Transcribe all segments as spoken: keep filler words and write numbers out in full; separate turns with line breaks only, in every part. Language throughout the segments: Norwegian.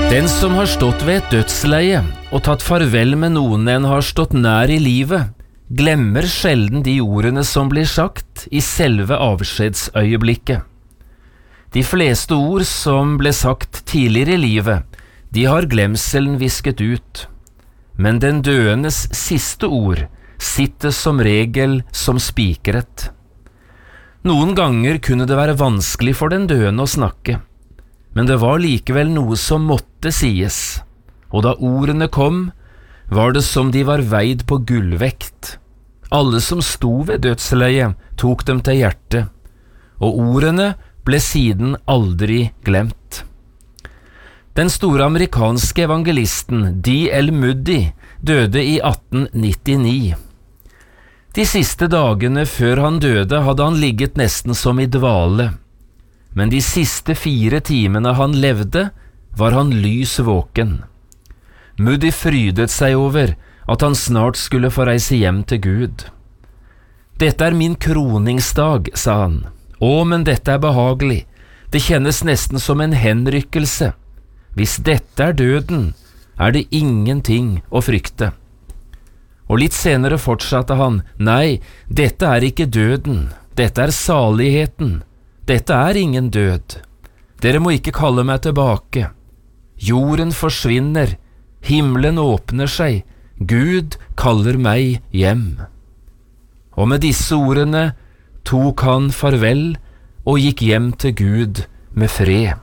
Den som har stått ved et dødsleie og tatt farvel med noen en har stått nær i livet, glemmer sjelden de ordene som blir sagt i selve avskjedsøyeblikket. De fleste ord som ble sagt tidligere i livet, de har glemselen visket ut. Men den døendes siste ord sitter som regel som spikret. Noen ganger kunne det være vanskelig for den døende å snakke, men det var likevel noe som måtte sies, og da ordene kom, var det som de var veid på gullvekt. Alle som sto ved dødsleiet tok dem til hjertet, og ordene ble siden aldri glemt. Den store amerikanske evangelisten D L Moody døde i atten nittini. De siste dagene før han døde hadde han ligget nesten som i dvale, men de siste fire timene han levde, var han lys våken. Moody frydet seg over at han snart skulle få reise hjem til Gud. Dette er min kroningsdag, sa han. Å, men dette er behagelig. Det kjennes nesten som en henrykkelse. Hvis dette er døden, er det ingenting å frykte. Og litt senere fortsatte han, nei, dette er ikke døden, dette er saligheten. Dette er ingen død. Dere må ikke kalle meg tilbake. Jorden forsvinner, himmelen åpner seg, Gud kaller meg hjem. Og med disse ordene tok han farvel og gikk hjem til Gud med fred.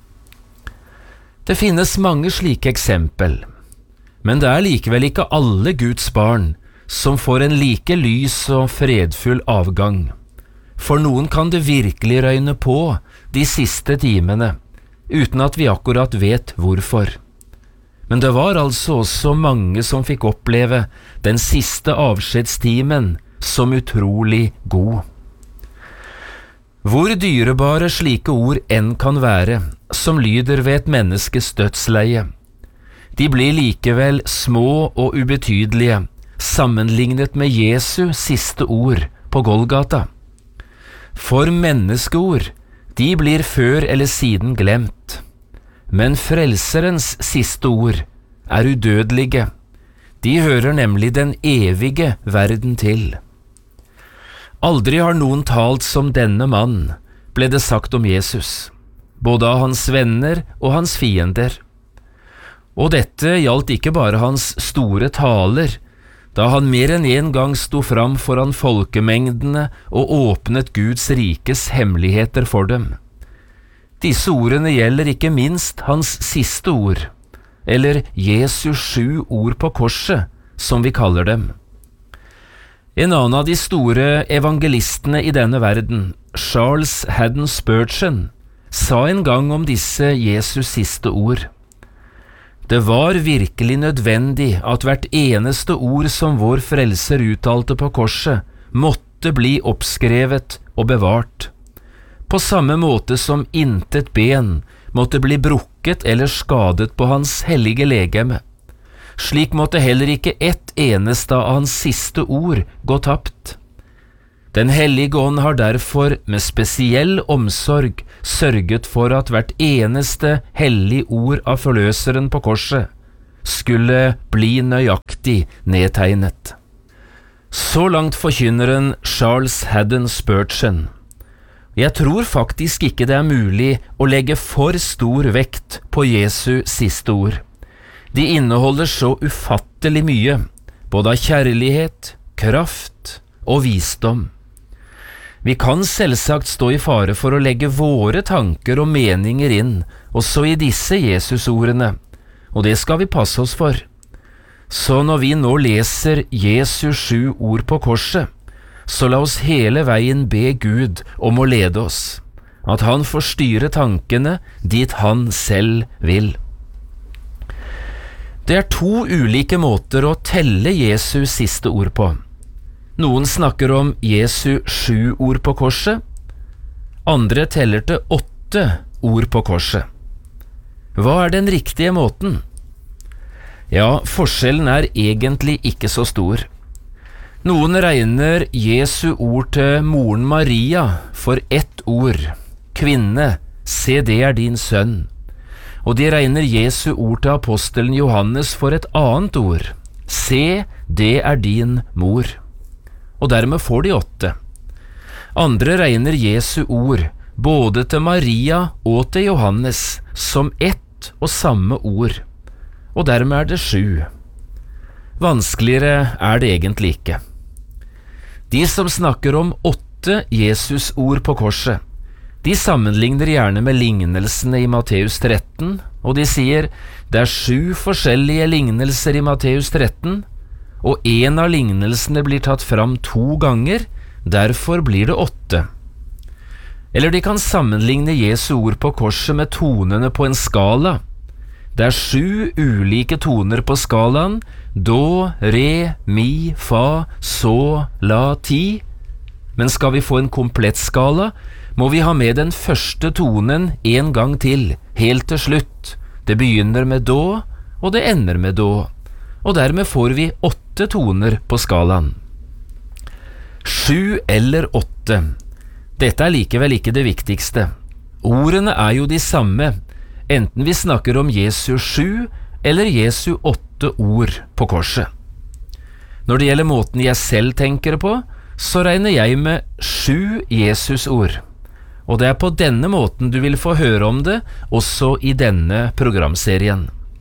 Det finnes mange slike eksempel, men det er likevel ikke alle Guds barn som får en like lys og fredfull avgang. For noen kan det virkelig røyne på de siste timene, uten at vi akkurat vet hvorfor. Men det var altså også mange som fikk oppleve den siste avskjedstimen som utrolig god. Hvor dyrebare slike ord enn kan være, som lyder ved et menneskes dødsleie, de blir likevel små og ubetydelige, sammenlignet med Jesu siste ord på Golgata. For menneskeord, de blir før eller siden glemt, men frelserens siste ord er udødelige. De hører nemlig den evige verden til. Aldri har noen talt som denne mann, ble det sagt om Jesus, både av hans venner og hans fiender. Og dette gjaldt ikke bare hans store taler, da han mer enn en gang sto fram foran folkemengdene og åpnet Guds rikes hemmeligheter for dem. Disse ordene gjelder ikke minst hans siste ord, eller Jesus sju ord på korset, som vi kaller dem. En annen av de store evangelistene i denne verden, Charles Haddon Spurgeon, sa en gang om disse Jesus siste ord: det var virkelig nødvendig at hvert eneste ord som vår frelser uttalte på korset, måtte bli oppskrevet og bevart. På samme måte som intet ben måtte bli brukket eller skadet på hans hellige legeme. Slik måtte heller ikke ett eneste av hans siste ord gå tapt. Den hellige ånd har derfor med spesiell omsorg sørget for at hvert eneste hellige ord av forløseren på korset skulle bli nøyaktig nedtegnet. Så langt forkynneren Charles Haddon Spurgeon. Jeg tror faktisk ikke det er mulig å legge for stor vekt på Jesu siste ord. De inneholder så ufattelig mye, både av kjærlighet, kraft og visdom. Vi kan selvsagt stå i fare for å legge våre tanker og meninger inn, også i disse Jesusordene, og det skal vi passe oss for. Så når vi nå leser Jesus sju ord på korset, så la oss hele veien be Gud om å lede oss, at han får styre tankene dit han selv vil. Det er to ulike måter å telle Jesus siste ord på. Noen snakker om Jesu sju ord på korset, andre teller til åtte ord på korset. Hva er den riktige måten? Ja, forskjellen er egentlig ikke så stor. Noen regner Jesu ord til moren Maria for ett ord. Kvinne, se det er din sønn. og de regner Jesu ord til apostelen Johannes for et annet ord. Se, det er din mor. Og dermed får de åtte. Andre regner Jesu ord, både til Maria og til Johannes, som ett og samme ord, og dermed er det sju. Vanskeligere er det egentlig ikke. De som snakker om åtte Jesus-ord på korset, de sammenligner gjerne med lignelsene i Matteus tretten, og de sier det er sju forskjellige lignelser i Matteus tretten, og en av lignelsene blir tatt fram to ganger, derfor blir det åtte. Eller de kan sammenligne Jesu ord på korset med tonene på en skala. Det er sju ulike toner på skalaen, do, re, mi, fa, så, la, ti. Men skal vi få en komplett skala, må vi ha med den første tonen en gang til, helt til slutt. Det begynner med do, og det ender med do, og dermed får vi åtte toner på skalaen. Sju eller åtte. Dette er likevel ikke det viktigste. Ordene er jo de samme, enten vi snakker om Jesu sju eller Jesu åtte ord på korset. Når det gjelder måten jeg selv tenker på, så regner jeg med sju Jesus-ord. Og det er på denne måten du vil få høre om det, også i denne programserien.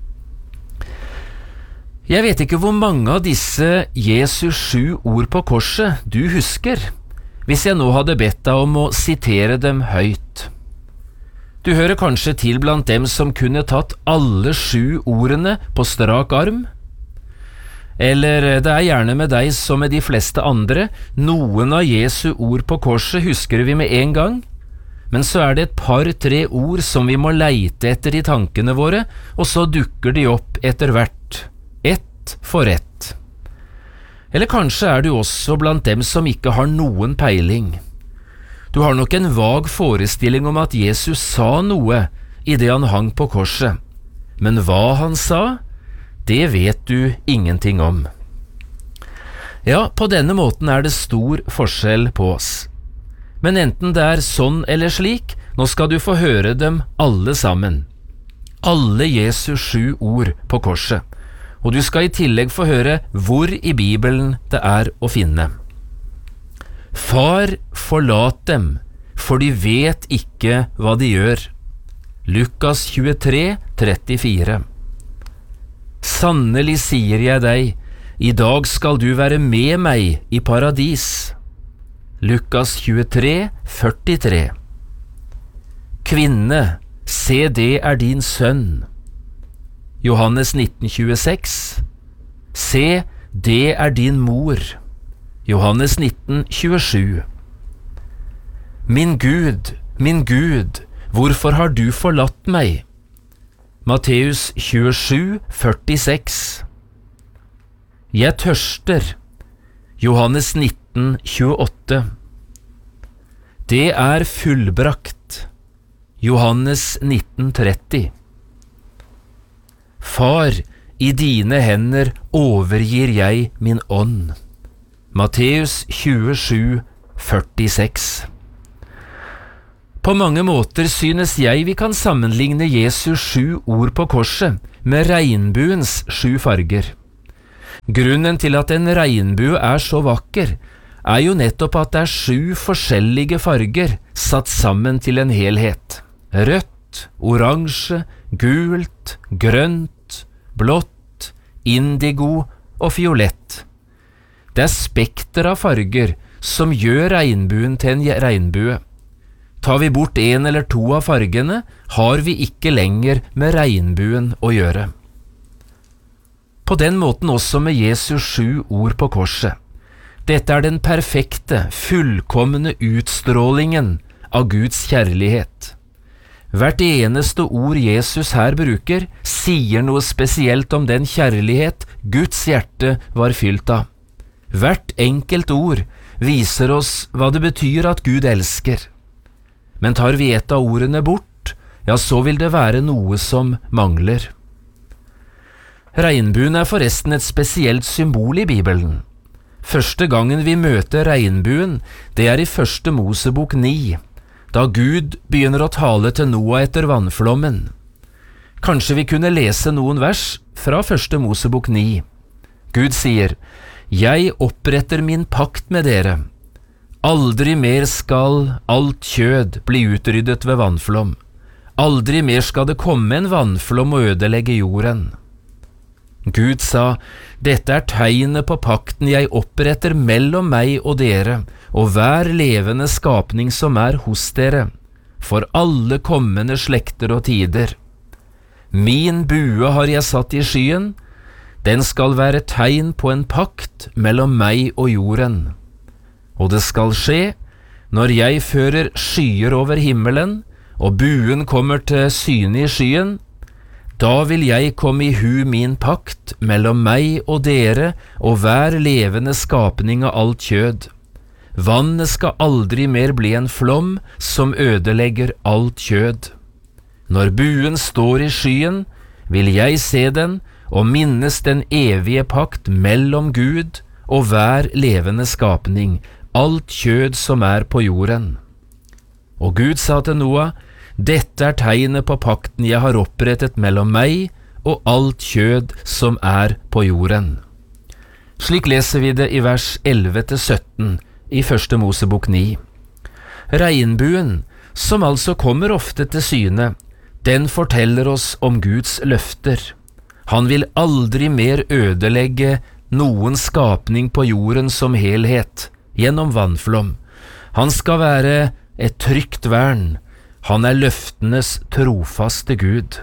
Jeg vet ikke hvor mange av disse Jesu sju ord på korset du husker, hvis jeg nå hadde bedt deg om å sitere dem høyt. Du hører kanskje til blant dem som kunne tatt alle sju ordene på strak arm? Eller det er gjerne med deg som med de fleste andre, noen av Jesu ord på korset husker vi med en gang, men så er det et par-tre ord som vi må leite etter i tankene våre, og så dukker de opp etter hvert, ett for ett. Eller kanskje er du også blant dem som ikke har noen peiling. Du har nok en vag forestilling om at Jesus sa noe i det han hang på korset, men hva han sa, det vet du ingenting om. Ja, på denne måten er det stor forskjell på oss. Men enten det er sånn eller slik, nå skal du få høre dem alle sammen. Alle Jesus sju ord på korset. Og du skal i tillegg få høre hvor i Bibelen det er å finne. Far, forlat dem, for de vet ikke hva de gjør. Lukas tjuetre, trettifire. Sannelig sier jeg deg, i dag skal du være med meg i paradis. Lukas tjuetre, førtitre. Kvinne, se det er din sønn. Johannes nitten tjueseks. Se, det er din mor. Johannes nitten tjuesju. Min Gud, min Gud, hvorfor har du forlatt meg? Matteus tjuesju, førtiseks. Jeg tørster. Johannes nitten tjueåtte. Det er fullbrakt. Johannes nitten tretti. Far, i dine hender overgir jeg min ånd. Matteus tjuesju, førtiseks. På mange måter synes jeg vi kan sammenligne Jesus sju ord på korset med regnbuens sju farger. Grunnen til at en regnbue er så vakker, er jo nettopp at det er sju forskjellige farger satt sammen til en helhet. Rødt, oransje, gult, grønt, blått, indigo og fiolett. Det er spekter av farger som gjør regnbuen til en regnbue. Tar vi bort en eller to av fargene, har vi ikke lenger med regnbuen å gjøre. På den måten også med Jesus sju ord på korset. Dette er den perfekte, fullkomne utstrålingen av Guds kjærlighet. Hvert eneste ord Jesus her bruker, sier noe spesielt om den kjærlighet Guds hjerte var fylt av. Hvert enkelt ord viser oss hva det betyr at Gud elsker. Men tar vi et av ordene bort, ja, så vil det være noe som mangler. Regnbuen er forresten et spesielt symbol i Bibelen. Første gangen vi møter regnbuen, det er i første Mosebok ni, da Gud begynner å tale til Noah etter vannflommen. Kanskje vi kunne lese noen vers fra første Mosebok ni. Gud sier, «Jeg oppretter min pakt med dere. Aldri mer skal alt kjød bli utryddet ved vannflom. Aldri mer skal det komme en vannflom og ødelegge jorden.» Gud sa, «Dette er tegnet på pakten jeg oppretter mellom meg og dere, og hver levende skapning som er hos dere, for alle kommende slekter og tider. Min bue har jeg satt i skyen, den skal være tegn på en pakt mellom meg og jorden. Og det skal skje, når jeg fører skyer over himmelen, og buen kommer til syne i skyen, da vil jeg komme i hu min pakt mellom meg og dere og hver levende skapning av alt kjød. Vannet skal aldri mer bli en flom som ødelegger alt kjød. Når buen står i skyen, vil jeg se den og minnes den evige pakt mellom Gud og hver levende skapning, alt kjød som er på jorden. Og Gud sa til Noah, «Dette er tegnet på pakten jeg har opprettet mellom meg og alt kjød som er på jorden.» Slik leser vi det i vers elleve til sytten i første Mosebok ni. Regnbuen, som altså kommer ofte til syne, den forteller oss om Guds løfter. Han vil aldri mer ødelegge noen skapning på jorden som helhet, gjennom vannflom. Han skal være et trygt vern. Han er løftenes trofaste Gud.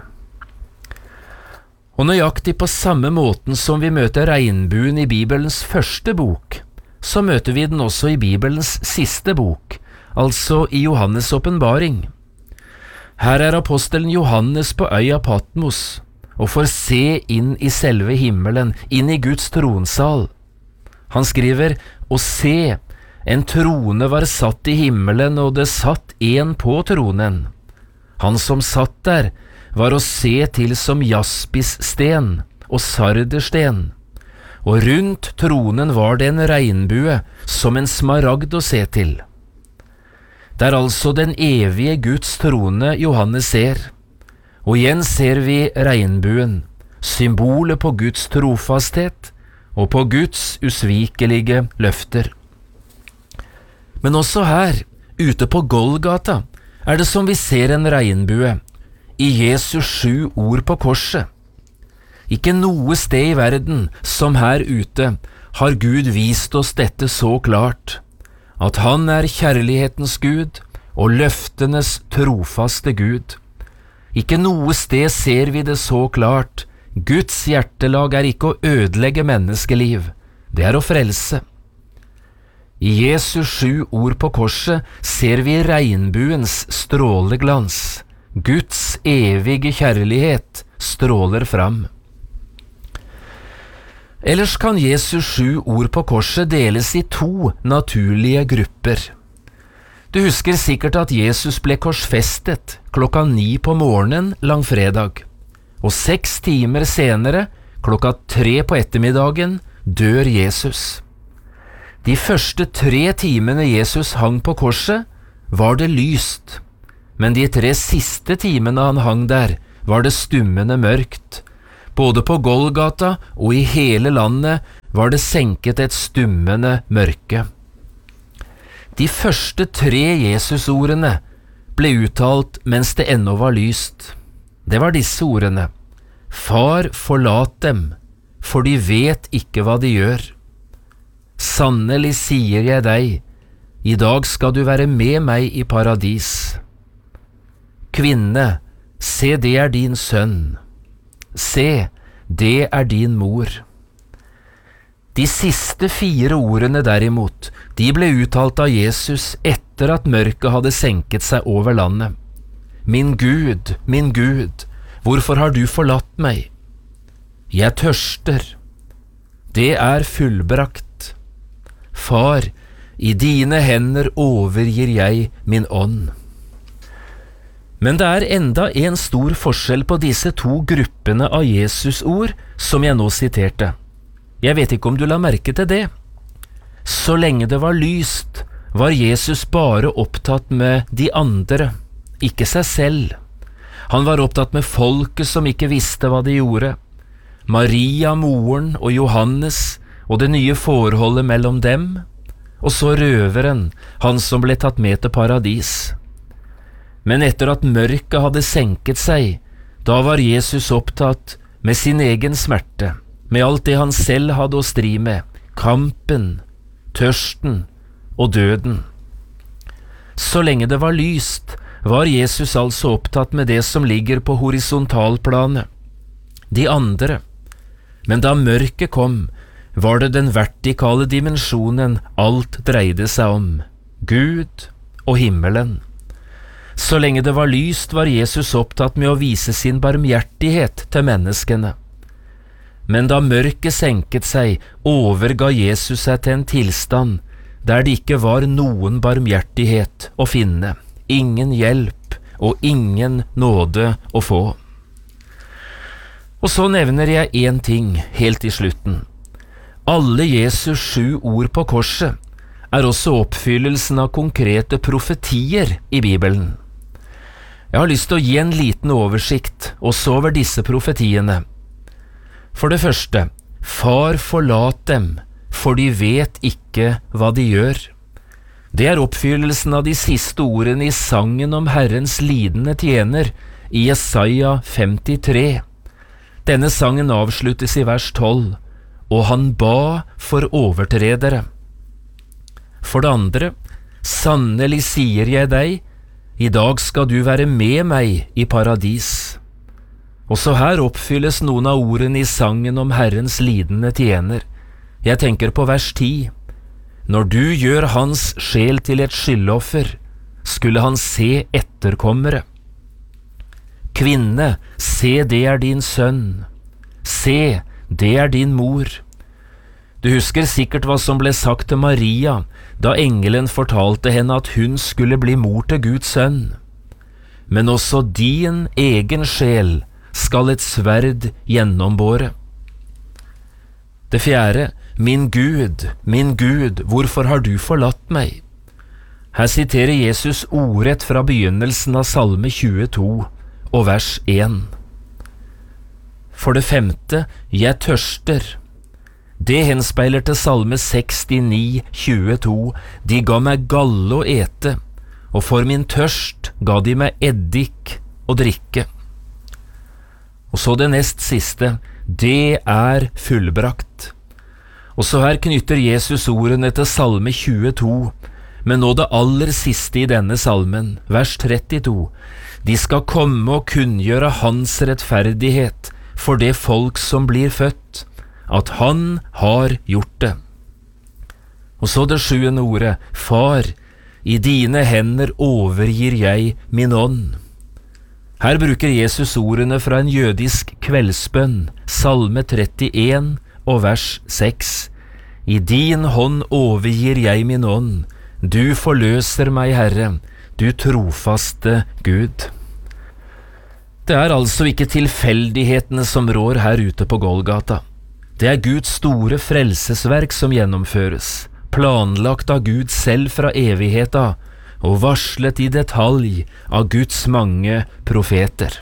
Og nøyaktig på samme måten som vi møter regnbuen i Bibelens første bok, så møter vi den også i Bibelens siste bok, altså i Johannes' åpenbaring. Her er apostelen Johannes på øya Patmos, og får se inn i selve himmelen, inn i Guds tronsal. Han skriver, «Og se, en trone var satt i himmelen, og det satt en på tronen. Han som satt der var å se til som jaspissten og sardersten, og rundt tronen var det en regnbue som en smaragd å se til.» Det er altså den evige Guds trone Johannes ser, og igjen ser vi regnbuen, symbolet på Guds trofasthet og på Guds usvikelige løfter. Men også her, ute på Golgata, er det som vi ser en regnbue, i Jesus sju ord på korset. Ikke noe sted i verden som her ute har Gud vist oss dette så klart, at han er kjærlighetens Gud og løftenes trofaste Gud. Ikke noe sted ser vi det så klart. Guds hjertelag er ikke å ødelegge menneskeliv, det er å frelse. I Jesus sju ord på korset ser vi regnbuens stråleglans. Guds evige kjærlighet stråler fram. Ellers kan Jesus sju ord på korset deles i to naturlige grupper. Du husker sikkert at Jesus ble korsfestet klokka ni på morgenen langfredag, og seks timer senere, klokka tre på ettermiddagen, dør Jesus. De første tre timene Jesus hang på korset, var det lyst, men de tre siste timene han hang der, var det stummende mørkt. Både på Golgata og i hele landet var det senket et stummende mørke. De første tre Jesusordene ble uttalt mens det ennå var lyst. Det var disse ordene: «Far, forlat dem, for de vet ikke hva de gjør. Sannelig sier jeg deg, i dag skal du være med meg i paradis. Kvinne, se, det er din sønn. Se, det er din mor.» De siste fire ordene derimot, de ble uttalt av Jesus etter at mørket hadde senket seg over landet. «Min Gud, min Gud, hvorfor har du forlatt meg? Jeg tørster. Det er fullbrakt. Far, i dine hender overgir jeg min ånd.» Men det er enda en stor forskjell på disse to gruppene av Jesus ord som jeg nå siterte. Jeg vet ikke om du la merke til det. Så lenge det var lyst, var Jesus bare opptatt med de andre, ikke seg selv. Han var opptatt med folket som ikke visste hva de gjorde, Maria, moren og Johannes og det nye forholdet mellom dem, og så røveren, han som ble tatt med til paradis. Men etter at mørket hadde senket seg, da var Jesus opptatt med sin egen smerte, med alt det han selv hadde å stri med, kampen, tørsten og døden. Så lenge det var lyst, var Jesus altså opptatt med det som ligger på horisontalplanet, de andre. Men da mørket kom, var det den vertikale dimensjonen alt dreide seg om, Gud og himmelen. Så lenge det var lyst, var Jesus opptatt med å vise sin barmhjertighet til menneskene. Men da mørket senket seg, overga Jesus seg til en tilstand der det ikke var noen barmhjertighet å finne, ingen hjelp og ingen nåde å få. Og så nevner jeg en ting helt i slutten. Alle Jesus sju ord på korset er også oppfyllelsen av konkrete profetier i Bibelen. Jeg har lyst til å gi en liten oversikt også over disse profetiene. For det første, Far, forlat dem, for de vet ikke hva de gjør. Det er oppfyllelsen av de siste ordene i sangen om Herrens lidende tjener i Jesaja femtitre. Denne sangen avsluttes i vers tolv, og han ba for overtredere. For det andre, sannelig sier jeg deg, i dag skal du være med meg i paradis. Også her oppfylles noen av ordene i sangen om Herrens lidende tjener. Jeg tenker på vers ti. Når du gjør hans sjel til et skyldoffer, skulle han se etterkommere. Kvinne, se, det er din sønn. Se, det er din mor. Du husker sikkert hva som ble sagt til Maria da engelen fortalte henne at hun skulle bli mor til Guds sønn. Men også din egen sjel skal et sverd gjennombåre. Det fjerde, min Gud, min Gud, hvorfor har du forlatt meg? Her siterer Jesus ordrett fra begynnelsen av Salme tjueto og vers én. For det femte, jeg tørster. Det henspeiler til Salme sekstini tjueto, de ga meg galle å ete, og for min tørst ga de meg eddik å drikke. Og så det nest siste, det er fullbrakt. Og så her knytter Jesus ordene til Salme tjueto, men nå det aller siste i denne salmen, vers trettito. De skal komme og kunngjøre hans rettferdighet for det folk som blir født, at han har gjort det. Og så det sjuende ordet, Far, i dine hender overgir jeg min ånd. Her bruker Jesus ordene fra en jødisk kveldsbønn, Salme trettien og vers seks. I din hånd overgir jeg min ånd, du forløser meg, Herre, du trofaste Gud. Det er altså ikke tilfeldighetene som rår her ute på Golgata. Det er Guds store frelsesverk som gjennomføres, planlagt av Gud selv fra evigheta, og varslet i detalj av Guds mange profeter.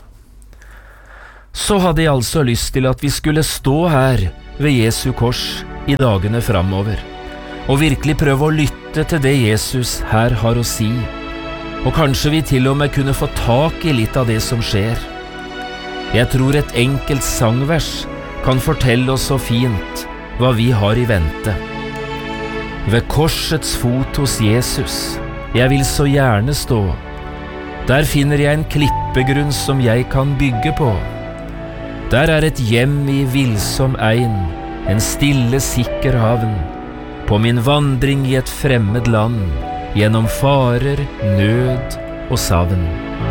Så hadde jeg altså lyst til at vi skulle stå her ved Jesu kors i dagene framover, og virkelig prøve å lytte til det Jesus her har å si, og kanskje vi til og med kunne få tak i litt av det som skjer. Jeg tror et enkelt sangvers kan fortelle oss så fint hva vi har i vente. Ved korsets fot hos Jesus, jeg vil så gjerne stå. Der finner jeg en klippegrunn som jeg kan bygge på. Der er et hjem i villsom ein, en stille, sikker havn, på min vandring i et fremmed land, gjennom farer, nød og savn.